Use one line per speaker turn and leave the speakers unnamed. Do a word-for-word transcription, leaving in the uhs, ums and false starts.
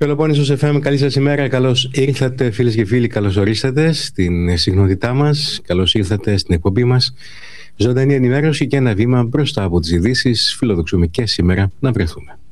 Πελοπόννησος εφ εμ, καλή σας ημέρα. Καλώς ήρθατε φίλες και φίλοι, καλώς ορίσατε στην συχνότητά μας. Καλώς ήρθατε στην εκπομπή μας. Ζωντανή ενημέρωση και ένα βήμα μπροστά από τις ειδήσεις. Φιλοδοξούμε και σήμερα να βρεθούμε.